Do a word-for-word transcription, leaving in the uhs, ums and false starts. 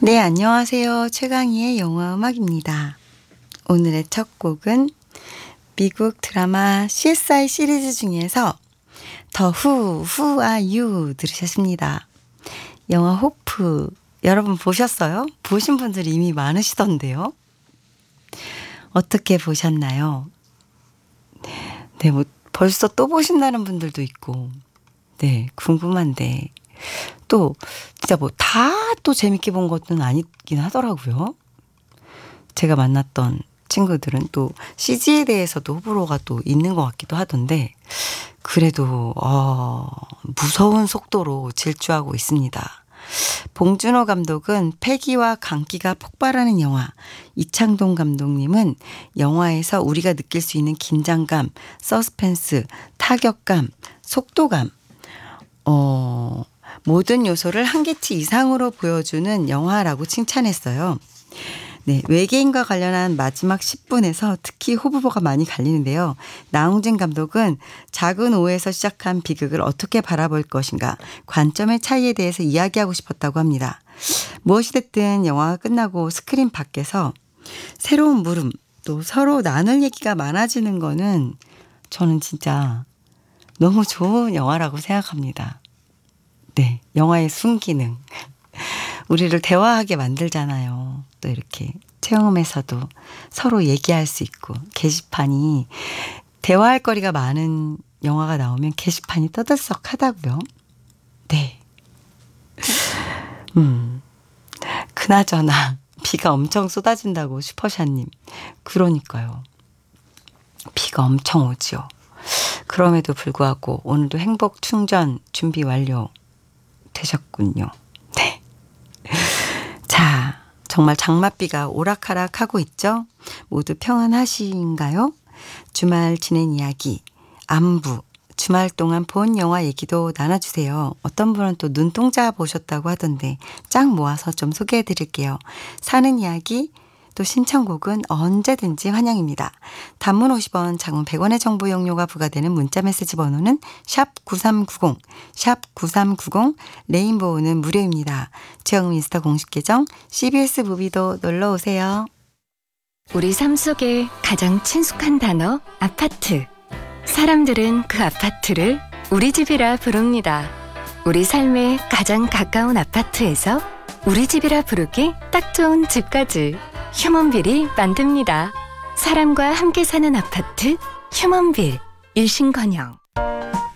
네, 안녕하세요. 최강희의 영화 음악입니다. 오늘의 첫 곡은 미국 드라마 씨에스아이 시리즈 중에서 더 후, 후 아 유 들으셨습니다. 영화 호프 여러분 보셨어요? 보신 분들이 이미 많으시던데요. 어떻게 보셨나요? 네, 뭐 벌써 또 보신다는 분들도 있고 네, 궁금한데 또 진짜 뭐 다 또 재밌게 본 것은 아니긴 하더라고요. 제가 만났던 친구들은 또 씨지에 대해서도 호불호가 또 있는 것 같기도 하던데 그래도 어, 무서운 속도로 질주하고 있습니다. 봉준호 감독은 패기와 강기가 폭발하는 영화, 이창동 감독님은 영화에서 우리가 느낄 수 있는 긴장감, 서스펜스, 타격감, 속도감 어, 모든 요소를 한계치 이상으로 보여주는 영화라고 칭찬했어요. 네, 외계인과 관련한 마지막 십 분에서 특히 호불호가 많이 갈리는데요. 나홍진 감독은 작은 오해에서 시작한 비극을 어떻게 바라볼 것인가 관점의 차이에 대해서 이야기하고 싶었다고 합니다. 무엇이 됐든 영화가 끝나고 스크린 밖에서 새로운 물음 또 서로 나눌 얘기가 많아지는 거는 저는 진짜 너무 좋은 영화라고 생각합니다. 네, 영화의 순기능. 우리를 대화하게 만들잖아요. 또 이렇게 체험에서도 서로 얘기할 수 있고 게시판이 대화할 거리가 많은 영화가 나오면 게시판이 떠들썩하다고요. 네. 음, 그나저나 비가 엄청 쏟아진다고 슈퍼샤님. 그러니까요. 비가 엄청 오지요. 그럼에도 불구하고 오늘도 행복 충전 준비 완료 되셨군요. 네. 자, 정말 장맛비가 오락가락하고 있죠? 모두 평안하신가요? 주말 지낸 이야기, 안부, 주말 동안 본 영화 얘기도 나눠주세요. 어떤 분은 또 눈동자 보셨다고 하던데 짝 모아서 좀 소개해 드릴게요. 사는 이야기, 또 신청곡은 언제든지 환영입니다. 단문 오십 원, 장문 백 원의 정보 용료가 부과되는 문자메시지 번호는 샵 구삼구공, 샵 구삼구공, 레인보우는 무료입니다. 최영미 인스타 공식 계정 씨비에스 무비도 놀러오세요. 우리 삶 속에 가장 친숙한 단어 아파트. 사람들은 그 아파트를 우리 집이라 부릅니다. 우리 삶에 가장 가까운 아파트에서 우리 집이라 부르기 딱 좋은 집까지 휴먼빌이 만듭니다. 사람과 함께 사는 아파트 휴먼빌. 일신건영.